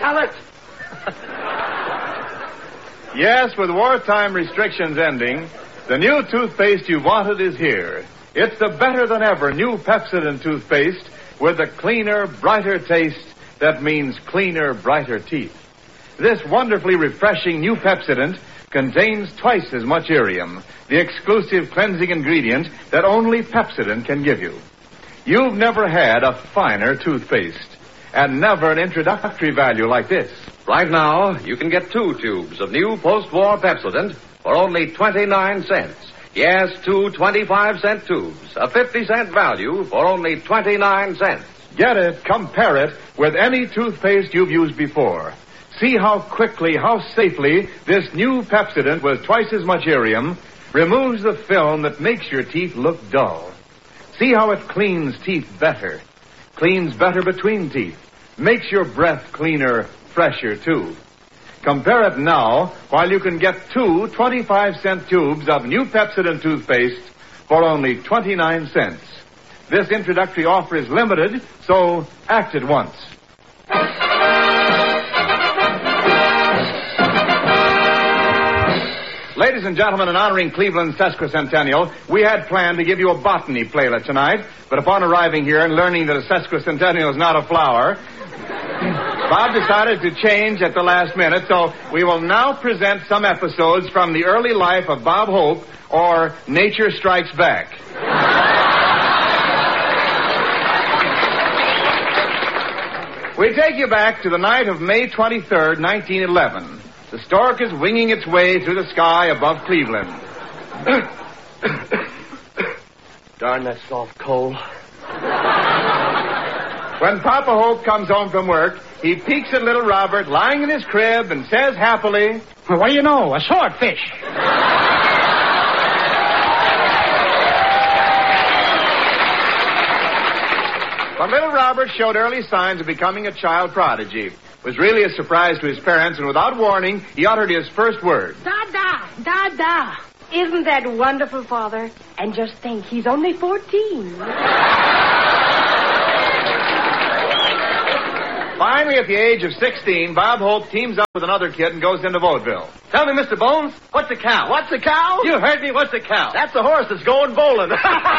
sell it. Yes, with wartime restrictions ending, the new toothpaste you wanted is here. It's the better-than-ever new Pepsodent toothpaste with a cleaner, brighter taste that means cleaner, brighter teeth. This wonderfully refreshing new Pepsodent contains twice as much Irium, the exclusive cleansing ingredient that only Pepsodent can give you. You've never had a finer toothpaste, and never an introductory value like this. Right now, you can get 2 tubes of new post-war Pepsodent for only 29 cents. Yes, 2 25-cent tubes, a 50-cent value for only 29 cents. Get it, compare it with any toothpaste you've used before. See how quickly, how safely this new Pepsodent with twice as much Irium removes the film that makes your teeth look dull. See how it cleans teeth better, cleans better between teeth, makes your breath cleaner, fresher, too. Compare it now while you can get 2 25-cent tubes of new Pepsodent toothpaste for only 29 cents. This introductory offer is limited, so act at once. Ladies and gentlemen, in honoring Cleveland's sesquicentennial, we had planned to give you a botany playlet tonight, but upon arriving here and learning that a sesquicentennial is not a flower, Bob decided to change at the last minute, so we will now present some episodes from the early life of Bob Hope, or Nature Strikes Back. We take you back to the night of May 23rd, 1911. The stork is winging its way through the sky above Cleveland. Darn, that soft coal. When Papa Hope comes home from work, he peeks at little Robert lying in his crib and says happily, Well, what do you know? A swordfish. But little Robert showed early signs of becoming a child prodigy. It was really a surprise to his parents, and without warning, he uttered his first word. Da-da, da-da. Isn't that wonderful, Father? And just think, he's only 14. Finally, at the age of 16, Bob Hope teams up with another kid and goes into vaudeville. Tell me, Mr. Bones, what's a cow? What's a cow? You heard me, what's a cow? That's the horse that's going bowling.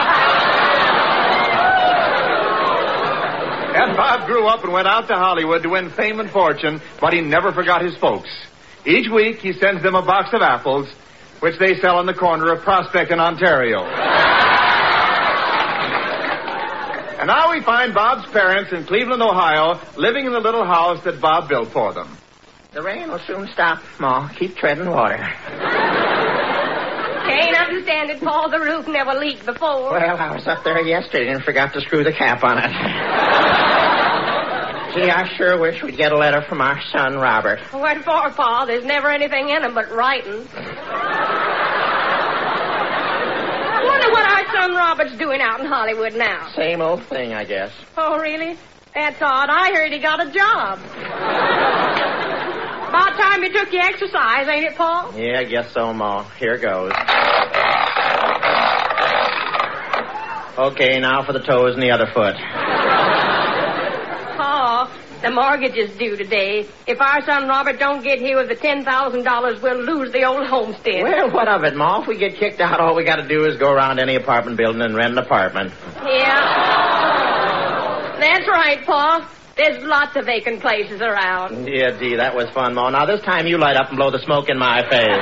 And Bob grew up and went out to Hollywood to win fame and fortune, but he never forgot his folks. Each week, he sends them a box of apples, which they sell on the corner of Prospect and Ontario. And now we find Bob's parents in Cleveland, Ohio, living in the little house that Bob built for them. The rain will soon stop, Ma. Keep treading water. Can't understand it, Paul. The roof never leaked before. Well, I was up there yesterday and forgot to screw the cap on it. Gee, I sure wish we'd get a letter from our son, Robert. What for, Paul? There's never anything in them but writing. I wonder what our son Robert's doing out in Hollywood now. Same old thing, I guess. Oh, really? That's odd. I heard he got a job. About time you took your exercise, ain't it, Paul? Yeah, I guess so, Ma. Here goes. Okay, now for the toes and the other foot. Paul, the mortgage is due today. If our son Robert don't get here with the $10,000, we'll lose the old homestead. Well, what of it, Ma? If we get kicked out, all we got to do is go around any apartment building and rent an apartment. Yeah. That's right, Paul. There's lots of vacant places around. Yeah, gee, that was fun, Ma. Now, this time you light up and blow the smoke in my face.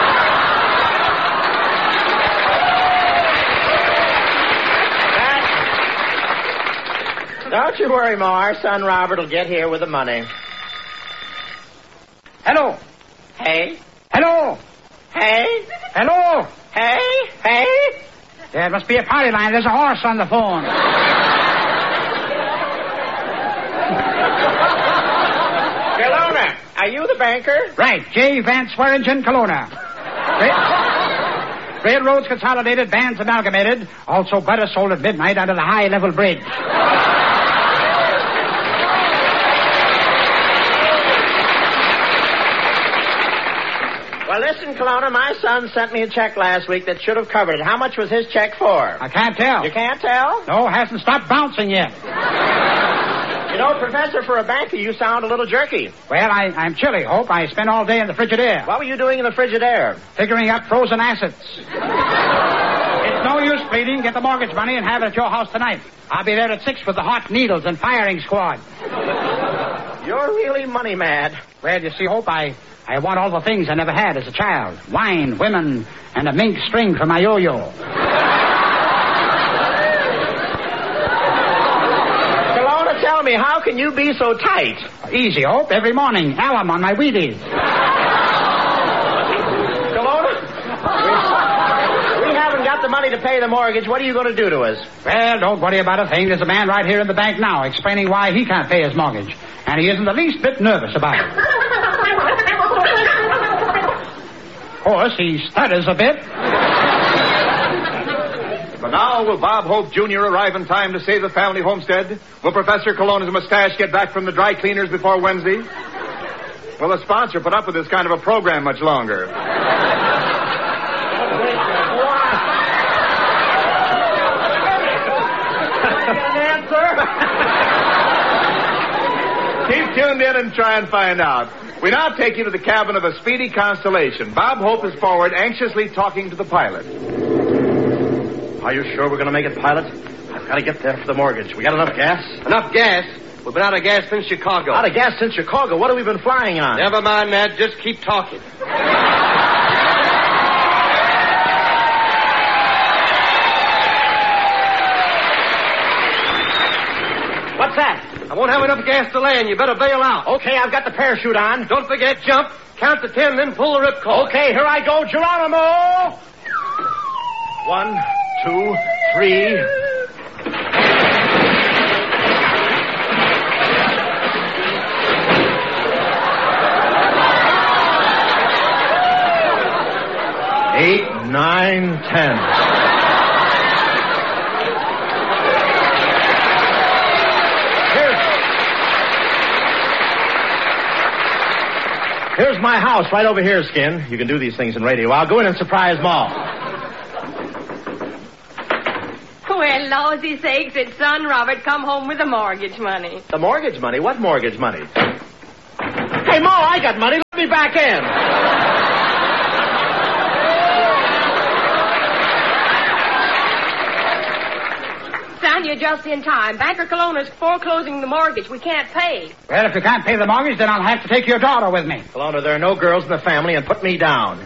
Don't you worry, Ma. Our son Robert will get here with the money. Hello. Hey? Hello. Hey? Hello. Hey? Hey? There must be a party line. There's a horse on the phone. Kelowna, are you the banker? Right. J. Vance Swearingen, Kelowna. Railroads consolidated, bands amalgamated. Also butter sold at midnight under the high-level bridge. Well, listen, Kelowna, my son sent me a check last week that should have covered it. How much was his check for? I can't tell. You can't tell? No, hasn't stopped bouncing yet. You You know, Professor, for a banker, you sound a little jerky. Well, I'm chilly, Hope. I spent all day in the Frigidaire. What were you doing in the Frigidaire? Figuring out frozen assets. It's no use pleading. Get the mortgage money and have it at your house tonight. I'll be there at 6 with the hot needles and firing squad. You're really money mad. Well, you see, Hope, I want all the things I never had as a child. Wine, women, and a mink string for my yo-yo. Kelowna, tell me, how can you be so tight? Easy, Hope. Every morning, alum on my Wheaties. Kelowna, we haven't got the money to pay the mortgage. What are you going to do to us? Well, don't worry about a thing. There's a man right here in the bank now explaining why he can't pay his mortgage. And he isn't the least bit nervous about it. Of course, he stutters a bit. But now, will Bob Hope Jr. arrive in time to save the family homestead? Will Professor Cologne's mustache get back from the dry cleaners before Wednesday? Will the sponsor put up with this kind of a program much longer? Keep tuned in and try and find out. We now take you to the cabin of a Speedy Constellation. Bob Hope is forward, anxiously talking to the pilot. Are you sure we're going to make it, pilot? I've got to get there for the mortgage. We got enough gas? Enough gas? We've been out of gas since Chicago. Out of gas since Chicago? What have we been flying on? Never mind that. Just keep talking. What's that? I won't have enough gas to land. You better bail out. Okay, I've got the parachute on. Don't forget, jump. Count to 10, then pull the ripcord. Okay, here I go, Geronimo! 1, 2, 3. Eight, 9, 10. Here's my house right over here, Skin. You can do these things in radio. I'll go in and surprise Ma. Well, Lawsy sakes, it's son Robert come home with the mortgage money. The mortgage money? What mortgage money? Hey, Ma, I got money. Let me back in. Son, you're just in time. Banker Kelowna's foreclosing the mortgage. We can't pay. Well, if you can't pay the mortgage, then I'll have to take your daughter with me. Kelowna, there are no girls in the family, and put me down.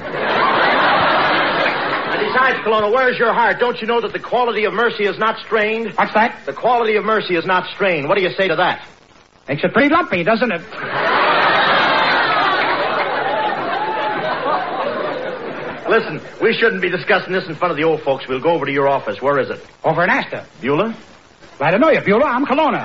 And besides, Kelowna, where's your heart? Don't you know that the quality of mercy is not strained? What's that? The quality of mercy is not strained. What do you say to that? Makes it pretty lumpy, doesn't it? Listen, we shouldn't be discussing this in front of the old folks. We'll go over to your office. Where is it? Over in Astor. Beulah? Glad to know you, Beulah. I'm Kelowna.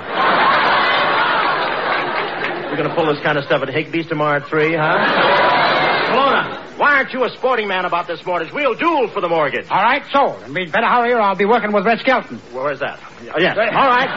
We're going to pull this kind of stuff at Higbee's tomorrow at 3, huh? Kelowna, why aren't you a sporting man about this mortgage? We'll duel for the mortgage. All right, sold. And we'd better hurry or I'll be working with Red Skelton. Where's that? Oh, yes. All right.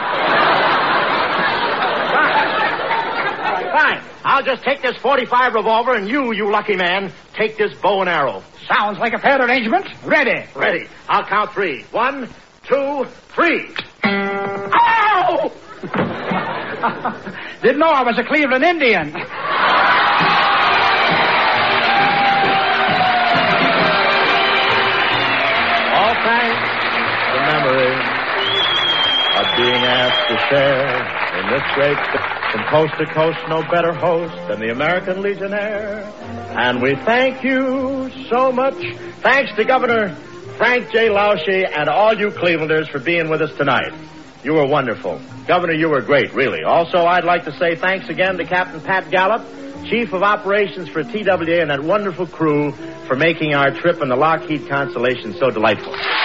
Fine. I'll just take this .45 revolver, and you lucky man, take this bow and arrow. Sounds like a fair arrangement. Ready. Ready. I'll count 3. 1, 2, 3. Ow! Didn't know I was a Cleveland Indian. All thanks to the memory of being asked to share in this great... From coast to coast, no better host than the American Legionnaire. And we thank you so much. Thanks to Governor Frank J. Lausche and all you Clevelanders for being with us tonight. You were wonderful. Governor, you were great, really. Also, I'd like to say thanks again to Captain Pat Gallup, Chief of Operations for TWA, and that wonderful crew for making our trip in the Lockheed Constellation so delightful.